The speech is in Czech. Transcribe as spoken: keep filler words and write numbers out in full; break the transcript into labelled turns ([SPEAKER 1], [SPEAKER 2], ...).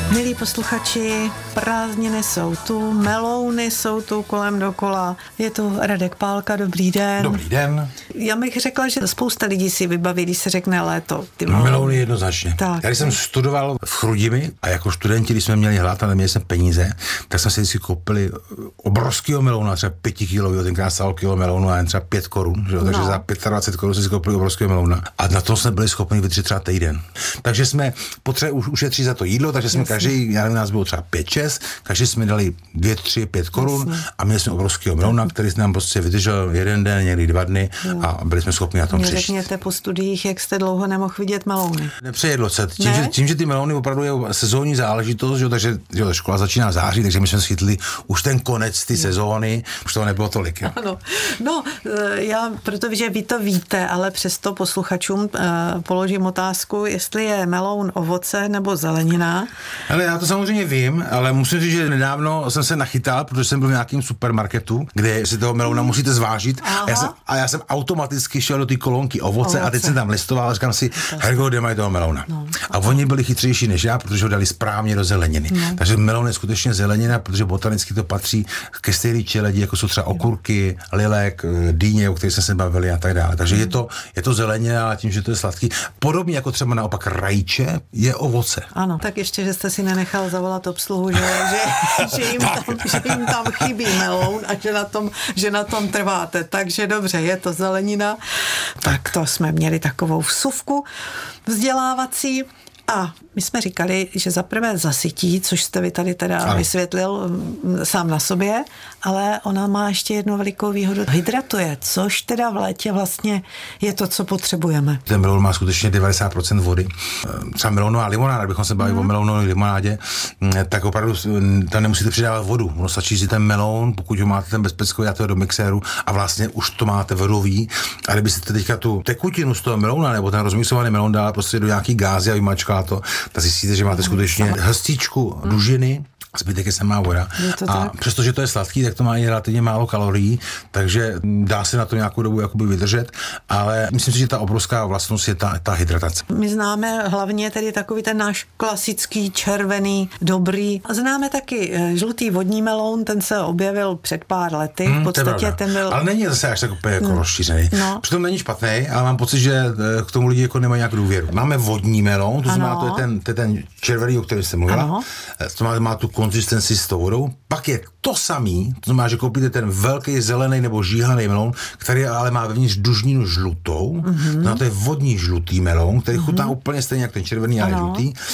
[SPEAKER 1] Milí posluchači, prázdniny jsou tu, melouny jsou tu kolem dokola. Je tu Radek Pálka, dobrý den.
[SPEAKER 2] Dobrý den.
[SPEAKER 1] Já bych řekla, že spousta lidí si vybaví, když se řekne léto. Ty
[SPEAKER 2] melouny. Melouny jednoznačně.
[SPEAKER 1] Tak.
[SPEAKER 2] Já když jsem studoval v Chrudimi a jako studenti, když jsme měli hlad a neměli jsme peníze, tak jsme si vždycky koupili obrovského melouna, třeba pětikilového, tenkrát stál kilo melounu a jen třeba pět korun, že? Takže
[SPEAKER 1] no.
[SPEAKER 2] za dvacet pět korun jsme si koupili obrovského melouna. A na tom jsme byli schopni vydržet třeba týden. Takže jsme potřebovali ušetřit za to jídlo, takže jsme Jasně. každý, já nevím, nás bylo třeba pět šest, každý jsme dali dvě, tři, pět korun Jasně. a měli jsme obrovského melouna, který nám prostě vydržel jeden den, někdy dva dny jo. a byli jsme schopni na tom
[SPEAKER 1] Mě
[SPEAKER 2] přežít.
[SPEAKER 1] Řekněte po studiích, jak jste dlouho nemohl vidět melouny.
[SPEAKER 2] Nepřejedlo se. Tím, ne? že, tím, že ty melouny opravdu je sezónní záležitost, že, takže že, škola začíná v září, takže my jsme schytli už ten konec ty sezóny, už toho nebylo tolik. Jo.
[SPEAKER 1] Ano. No, já, protože vy to víte, ale přesto posluchačům uh, položím otázku, jestli je meloun ovoce nebo zelenina.
[SPEAKER 2] Ale já to samozřejmě vím, ale musím říct, že nedávno jsem se nachytal, protože jsem byl v nějakém supermarketu, kde si toho melouna musíte zvážit. A já, jsem, a já jsem automaticky šel do té kolonky ovoce, ovoce a teď jsem tam listoval a říkám si, hergo, kde mají toho melouna. No, a oni byli chytřejší než já, protože ho dali správně do zeleniny. No. Takže meloun je skutečně zelenina, protože botanicky to patří ke stejné čeledi, jako jsou třeba okurky, lilek, dýně, o kterých jsme se bavili a tak dále. Takže mm. je to, je to zelenina, a tím, že to je sladký. Podobně jako třeba naopak rajče je ovoce.
[SPEAKER 1] Ano, tak ještě, že jste si nenechal zavolat obsluhu, že, že, že, jim, tam, že jim tam chybí meloun a že na tom, že na tom trváte. Takže dobře, je to zelenina. Tak to jsme měli takovou vsuvku vzdělávací. A my jsme říkali, že zaprvé zasytí, což jste vy tady teda ano. vysvětlil sám na sobě, ale ona má ještě jednu velikou výhodu. Hydratuje, což teda v létě vlastně je to, co potřebujeme.
[SPEAKER 2] Ten meloun má skutečně devadesát procent vody. Třeba melounová limonáda, kdybychom se bavili mm. o melounové limonádě, tak opravdu tam nemusíte přidávat vodu. Ono stačí si ten meloun, pokud ho máte ten bezpečný, dáte ho do mixéru a vlastně už to máte vodový. A kdybyste teďka tu tekutinu z toho melouna nebo ten rozmixovaný meloun dala prostě do nějaký gázy a vymačkala to, tak zjistíte, že máte skutečně hrstičku dužiny, zbytek je samá voda. Je a tak? Přestože to je sladký, tak to má i relativně málo kalorií, takže dá se na to nějakou dobu jakoby vydržet, ale myslím si, že ta obrovská vlastnost je ta, ta hydratace.
[SPEAKER 1] My známe hlavně tedy takový ten náš klasický červený, dobrý. A známe taky žlutý vodní meloun, ten se objevil před pár lety. Hmm, v podstatě ten byl...
[SPEAKER 2] Ale není zase až tak úplně jako no. rozšířený. No. Přitom není špatný, ale mám pocit, že k tomu lidi jako nemají nějakou důvěru. Máme vodní meloun, to znamená, to je ten, to je ten červený, o kterém jsem mluvila. Ano. To má, má tu konzistenci s tou vodou. Pak je to samý, to znamená, že koupíte ten velký zelený nebo žíhaný meloun, který ale má vevnitř dužninu žlutou. Mm-hmm. No to je vodní žlutý meloun, který mm-hmm. chutná úplně stejně jak ten červený, ale žlutý.